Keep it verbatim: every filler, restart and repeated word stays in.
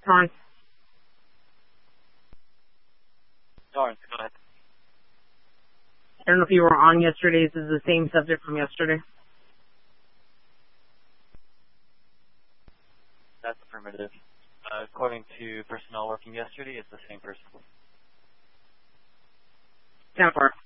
Torrance. Torrance, go ahead. I don't know if you were on yesterday. This is the same subject from yesterday. That's affirmative. Uh, according to personnel working yesterday, it's the same person. ten four.